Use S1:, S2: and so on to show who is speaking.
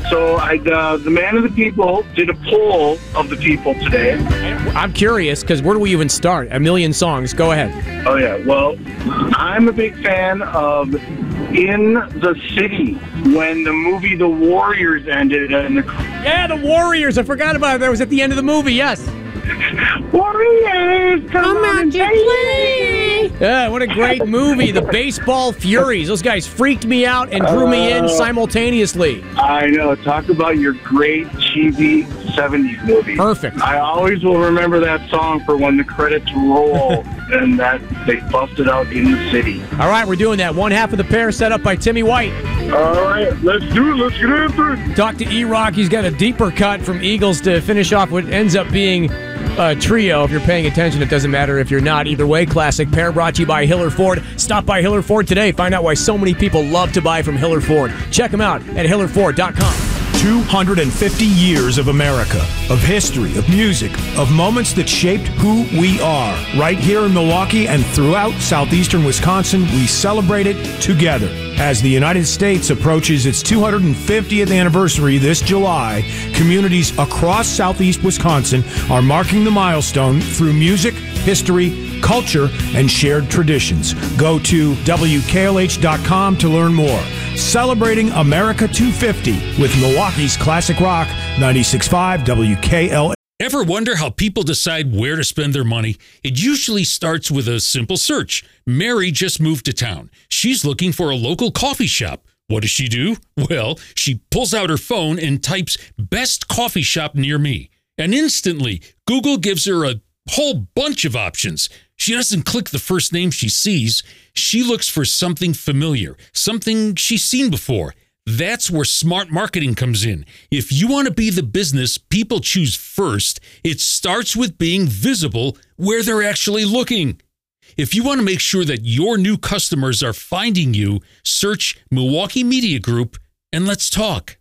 S1: So the man of the people did a poll of the people today.
S2: I'm curious, because where do we even start? A million songs. Go ahead.
S1: Oh, yeah. Well, I'm a big fan of In the City when the movie The Warriors ended.
S2: Yeah, The Warriors. I forgot about it. That was at the end of the movie, yes.
S1: Warriors, come out and play.
S2: Yeah, what a great movie. The Baseball Furies. Those guys freaked me out and drew me in simultaneously.
S1: I know. Talk about your great, cheesy 70s movie.
S2: Perfect.
S1: I always will remember that song for when the credits roll and that they busted out In the City.
S2: All right, we're doing that. One half of the pair set up by Timmy White.
S1: All right, let's do it. Let's get into it.
S2: Talk to E-Rock. He's got a deeper cut from Eagles to finish off what ends up being a trio. If you're paying attention, it doesn't matter if you're not. Either way, classic pair brought to you by Hiller Ford. Stop by Hiller Ford today. Find out why so many people love to buy from Hiller Ford. Check them out at HillerFord.com.
S3: 250 years of America, of history, of music, of moments that shaped who we are. Right here in Milwaukee and throughout southeastern Wisconsin, we celebrate it together. As the United States approaches its 250th anniversary this July, communities across southeast Wisconsin are marking the milestone through music, history, culture, and shared traditions. Go to WKLH.com to learn more. Celebrating America 250 with Milwaukee's Classic Rock 96.5 WKLH.
S4: Ever wonder how people decide where to spend their money? It usually starts with a simple search. Mary just moved to town. She's looking for a local coffee shop. What does she do? Well, she pulls out her phone and types "best coffee shop near me." And instantly, Google gives her a whole bunch of options. She doesn't click the first name she sees. She looks for something familiar, something she's seen before. That's where smart marketing comes in. If you want to be the business people choose first, it starts with being visible where they're actually looking. If you want to make sure that your new customers are finding you, search Milwaukee Media Group and let's talk.